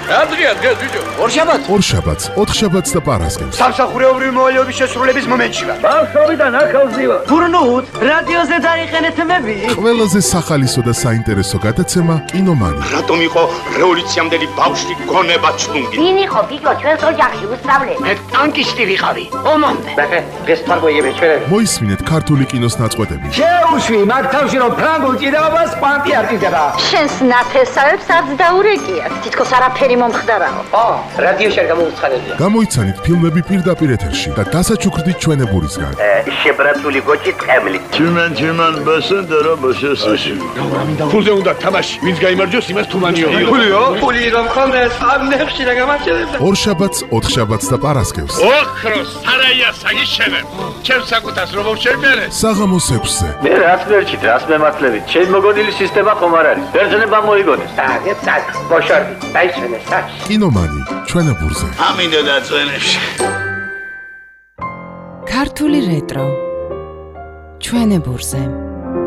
დღეა ბიჭო. ორშაბათს, ოთხშაბათს და პარასკევს. სამსახურეობრივი მოვალეობის შესრულების მომენტში ვარ. ბავშვობიდან ახალზევა. გურნუთ, რადიოზე დაიყენეთ მები. ყველაზე სახალისო და საინტერესო გადაცემა კინომანი. რატომ იყო რევოლუციამდელი ბავშვი გონება ჩუნგი? ვინ იყო ბიჭო ჩვენს ოჯახში უსწავლელი? მე ტანკისტი ვიყავი. ომამდე. ბახე, ეს თარგოიები ჩვენ. მოისმინეთ ქართული კინოს ნაწყვეტები. შეუშვი მაგ თავში რომ ფრანგულ ჭიდაობას პანტი არტიზება. შენს ნათესავებს არც დაურეკიათ. თითქოს არაფერი მომხდარაო. რადიოში არ გამოვცხადებია. გამოიცანით ფილმები პირდაპირ ეთერში და დასაჩუქრდით ჩვენებურისგან. შებრაცული გოჭი ტყემლი. Чиман басендера басесაში. ფულზე უნდა თამაში. ვინც გაიმარჯვოს, იმას თუმანიო. ფული რომ ხონდეს, ამ ნებში რა გამარჯვებდა. ორშაბათს, ოთხშაბათს და პარასკევს. ოქროს სარაია საგიშენებ. ჩემს საკუთას რომ შევბერე. საღამოს 6-ზე. მე რაც მერჩით, რას მემართლებით. ჩემ მოგონილი სისტემა ხომ არ არის. ბერძნება მოიგონეს. წად, ბოშორდი, დაიშვენეს საჩ. კინომანი, ჩვენებურზე. ამინდა დაწვენებში. ქართული რეტრო ჩვენებურზე.